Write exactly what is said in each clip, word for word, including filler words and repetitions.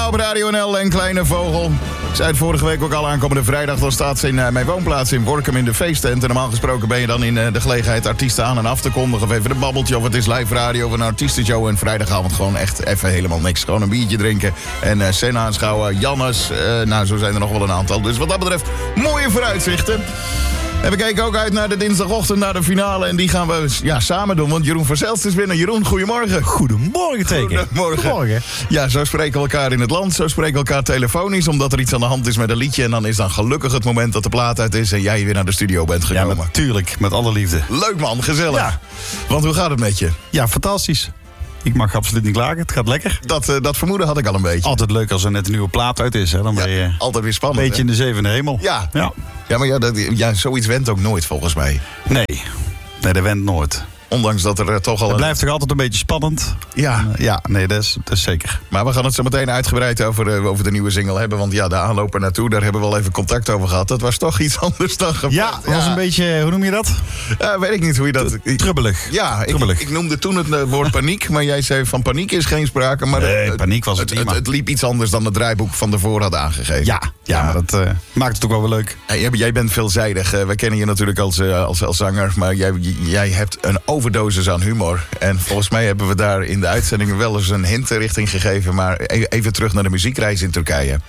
op Radio N L en Kleine Vogel. Ik zei het vorige week ook al, aankomende vrijdag. Dan staat ze in uh, mijn woonplaats in Workum in de feesttent. En normaal gesproken ben je dan in uh, de gelegenheid artiesten aan en af te kondigen. Of even een babbeltje, of het is live radio of een artiestenshow. En vrijdagavond gewoon echt even helemaal niks. Gewoon een biertje drinken en uh, Senna aanschouwen. Jannes, uh, nou zo zijn er nog wel een aantal. Dus wat dat betreft, mooie vooruitzichten. En we kijken ook uit naar de dinsdagochtend, naar de finale. En die gaan we ja, samen doen, want Jeroen Verzelst is binnen. Jeroen, goedemorgen. Goedemorgen, teken. Goedemorgen. Goedemorgen. Ja, zo spreken we elkaar in het land. Zo spreken we elkaar telefonisch, omdat er iets aan de hand is met een liedje. En dan is dan gelukkig het moment dat de plaat uit is en jij weer naar de studio bent gekomen. Ja, natuurlijk. Met alle liefde. Leuk man, gezellig. Ja. Want hoe gaat het met je? Ja, fantastisch. Ik mag absoluut niet klagen. Het gaat lekker. Dat, uh, dat vermoeden had ik al een beetje. Altijd leuk als er net een nieuwe plaat uit is. Hè. Dan ja, ben je altijd weer spannend. een beetje hè? in de zevende hemel. Ja, ja. ja maar ja, dat, ja, zoiets went ook nooit volgens mij. Nee, nee, dat went nooit. Ondanks dat er uh, toch al... Het een... blijft toch altijd een beetje spannend. Ja. Uh, ja, nee, dat is, dat is zeker. Maar we gaan het zo meteen uitgebreid over, uh, over de nieuwe single hebben. Want ja, de aanloop er naartoe, daar hebben we wel even contact over gehad. Dat was toch iets anders dan gepland. Ja, dat was een beetje, hoe noem je dat? Uh, weet ik niet hoe je dat... Ik, Trubbelig. ja, ik, Trubbelig. ik noemde toen het uh, woord paniek. Maar jij zei van paniek is geen sprake. Maar Nee, uh, paniek was het het, niet, het, maar- het liep iets anders dan het draaiboek van tevoren had aangegeven. Ja, ja, maar dat uh, maakt het ook wel weer leuk. Hey, jij- jij bent veelzijdig. Uh, we kennen je natuurlijk als, uh, als, als zanger. Maar jij, jij hebt een overdosis aan humor. En volgens mij hebben we daar in de uitzending wel eens een hint richting gegeven. Maar e- even terug naar de muziekreis in Turkije.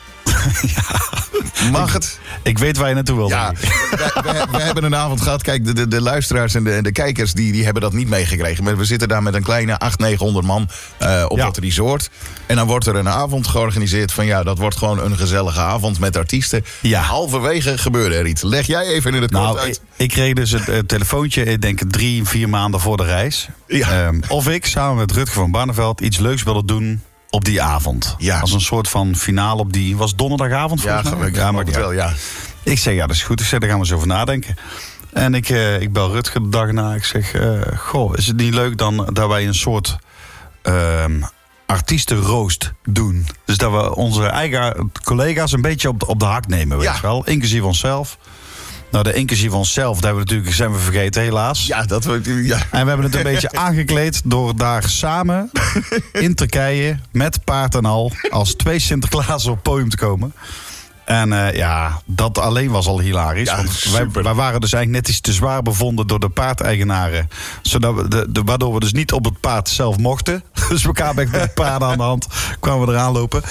Ja. Mag het? Ik weet waar je naartoe wil. Ja, we, we, we hebben een avond gehad. Kijk, de, de, de luisteraars en de, de kijkers die, die hebben dat niet meegekregen. Maar we zitten daar met een kleine achthonderd, negenhonderd man uh, op Ja. dat resort. En dan wordt er een avond georganiseerd van ja, dat wordt gewoon een gezellige avond met artiesten. Ja. Halverwege gebeurde er iets. Leg jij even in het kort Nou, ik, uit. ik kreeg dus het uh, telefoontje, ik denk drie, vier maanden voor de reis. Ja. Um, of ik samen met Rutger van Barneveld iets leuks wilde doen op die avond. Ja. Als een soort van finale op die... Was het donderdagavond Ja, volgens mij? ik ja, maar niet wel, uit. ja. Ik zeg, ja, dat is goed. Ik zeg, daar gaan we eens over nadenken. En ik, uh, ik bel Rutger de dag na. Ik zeg, uh, goh, is het niet leuk dan dat wij een soort... Um, artiestenroost doen. Dus dat we onze eigen collega's een beetje op de, op de hak nemen, weet Ja. je wel. Inclusief onszelf. Nou, de inclusief onszelf, dat hebben we natuurlijk, zijn we vergeten, helaas. Ja, dat we, ja. En we hebben het een beetje aangekleed door daar samen in Turkije, met paard en al, als twee Sinterklaas op het podium te komen. En uh, ja, dat alleen was al hilarisch. Ja, want wij, super. wij waren dus eigenlijk net iets te zwaar bevonden door de paardeigenaren. Zodat we de, de, waardoor we dus niet op het paard zelf mochten. Dus we kwamen echt met de paarden aan de hand, kwamen we eraan lopen.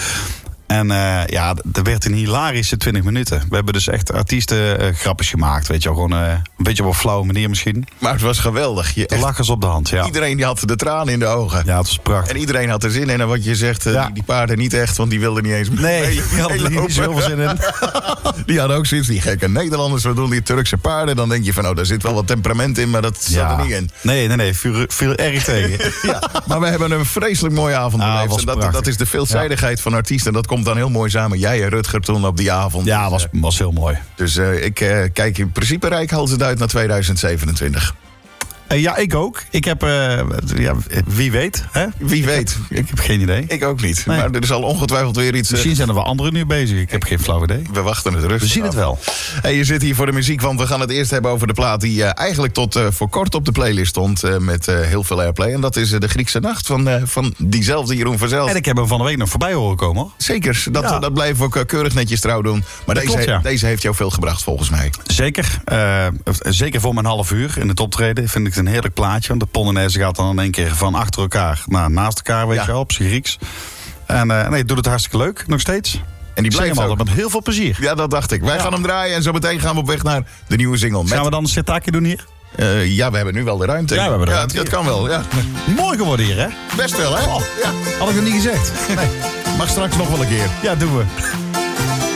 En uh, ja, er werd een hilarische twintig minuten. We hebben dus echt artiesten uh, grapjes gemaakt. Weet je wel, gewoon uh, een beetje op een flauwe manier misschien. Maar het was geweldig. Je, De echt, lachers op de hand, ja. iedereen die had de tranen in de ogen. Ja, het was prachtig. En iedereen had er zin in. En wat je zegt, uh, Ja. die, die paarden niet echt, want die wilden niet eens Nee, mee- die hadden er niet zo heel veel zin in. Die hadden ook zoiets, die gekke Nederlanders, we doen die Turkse paarden. Dan denk je van, oh, daar zit wel wat temperament in, maar dat zat Ja. er niet in. Nee, nee, nee, viel, viel erg tegen. Ja, maar we hebben een vreselijk mooie avond Ah, beleefd. was En dat, prachtig. dat is de veelzijdigheid van artiesten. En dat komt dan heel mooi samen. Jij en Rutger toen op die avond. Ja, was, was heel mooi. Dus uh, ik uh, kijk in principe reikhalsend het uit naar tweeduizend zevenentwintig. Uh, ja, ik ook. Ik heb, uh, ja, wie weet. Hè? Wie weet. Ik, ik heb geen idee. Ik ook niet. Nee. Maar er zal ongetwijfeld weer iets... uh, Misschien zijn er wel anderen nu bezig. Ik heb geen flauw idee. we wachten het rustig We zien het af. wel. Hey, je zit hier voor de muziek, want we gaan het eerst hebben over de plaat die uh, eigenlijk tot uh, voor kort op de playlist stond uh, met uh, heel veel airplay. En dat is uh, de Griekse Nacht van, uh, van diezelfde Jeroen Verzelst. En ik heb hem van de week nog voorbij horen komen, hoor. Zeker, dat, Ja. dat blijven we ook uh, keurig netjes trouw doen. Maar Dat deze, klopt, ja. deze heeft jou veel gebracht volgens mij. Zeker. Uh, zeker voor mijn half uur in het optreden vind ik het een heerlijk plaatje. Want de Polonaise gaat dan in één keer van achter elkaar naar naast elkaar, weet Ja. je wel, op zijn Grieks. En uh, nee, doet het hartstikke leuk, nog steeds. En die Ik zing blijft hem ook. altijd met heel veel plezier. Ja, dat dacht ik. Wij Ja. gaan hem draaien en zo meteen gaan we op weg naar de nieuwe single. Met, Gaan we dan een sitaakje doen hier? uh, ja, we hebben nu wel de ruimte. Ja, we hebben de ja, ruimte het, het kan wel, ja. Mooi geworden hier, hè? Best wel, hè? Oh. Ja. Had ik nog niet gezegd. Nee. Mag straks nog wel een keer. Ja, doen we.